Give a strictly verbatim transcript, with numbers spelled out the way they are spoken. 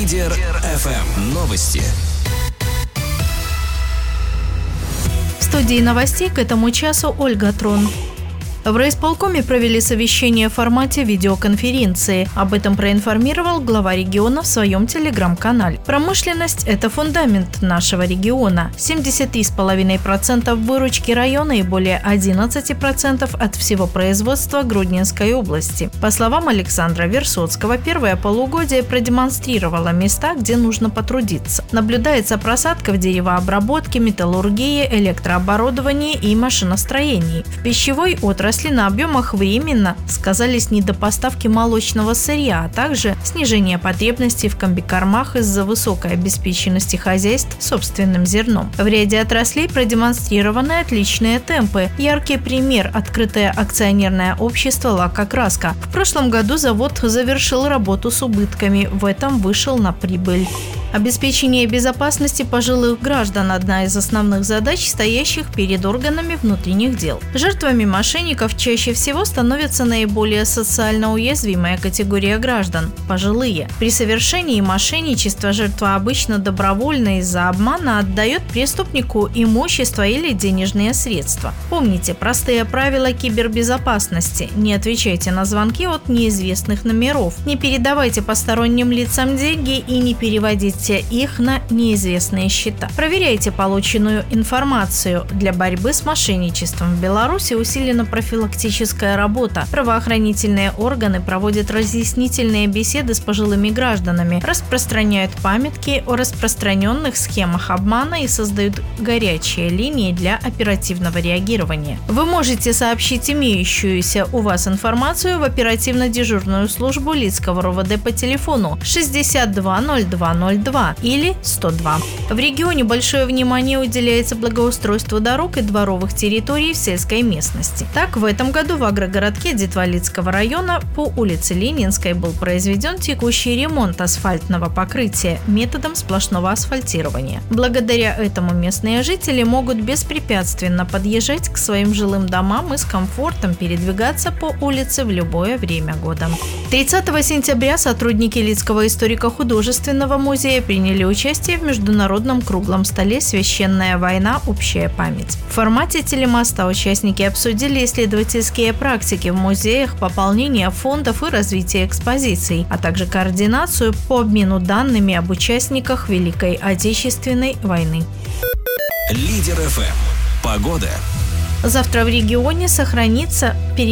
Лидер эф эм. Новости. В студии новостей к этому часу Ольга Трон. В райисполкоме провели совещание в формате видеоконференции. Об этом проинформировал глава региона в своем телеграм-канале. Промышленность – это фундамент нашего региона. семьдесят три целых пять десятых процента выручки района и более одиннадцать процентов от всего производства Гродненской области. По словам Александра Версоцкого, первое полугодие продемонстрировало места, где нужно потрудиться. Наблюдается просадка в деревообработке, металлургии, электрооборудовании и машиностроении. В пищевой отрасли на объемах временно сказались недопоставки молочного сырья, а также снижение потребностей в комбикормах из-за высокой обеспеченности хозяйств собственным зерном. В ряде отраслей продемонстрированы отличные темпы. Яркий пример – открытое акционерное общество «Лака-Краска». В прошлом году завод завершил работу с убытками, в этом вышел на прибыль. Обеспечение безопасности пожилых граждан – одна из основных задач, стоящих перед органами внутренних дел. Жертвами мошенников чаще всего становится наиболее социально уязвимая категория граждан – пожилые. При совершении мошенничества жертва обычно добровольно из-за обмана отдает преступнику имущество или денежные средства. Помните простые правила кибербезопасности: не отвечайте на звонки от неизвестных номеров, не передавайте посторонним лицам деньги и не переводите их на неизвестные счета. Проверяйте полученную информацию. Для борьбы с мошенничеством в Беларуси усилена профилактическая работа. Правоохранительные органы проводят разъяснительные беседы с пожилыми гражданами, распространяют памятки о распространенных схемах обмана и создают горячие линии для оперативного реагирования. Вы можете сообщить имеющуюся у вас информацию в оперативно-дежурную службу Лидского РОВД по телефону шестьдесят два ноль два ноль два или сто два. В регионе большое внимание уделяется благоустройству дорог и дворовых территорий в сельской местности. Так, в этом году в агрогородке Детвалицкого района по улице Ленинской был произведен текущий ремонт асфальтного покрытия методом сплошного асфальтирования. Благодаря этому местные жители могут беспрепятственно подъезжать к своим жилым домам и с комфортом передвигаться по улице в любое время года. тридцатого сентября сотрудники Лидского историко-художественного музея приняли участие в международном круглом столе «Священная война. Общая память». В формате телемоста участники обсудили исследовательские практики в музеях, пополнение фондов и развитие экспозиций, а также координацию по обмену данными об участниках Великой Отечественной войны. Лидер эф эм. Погода. Завтра в регионе сохранится период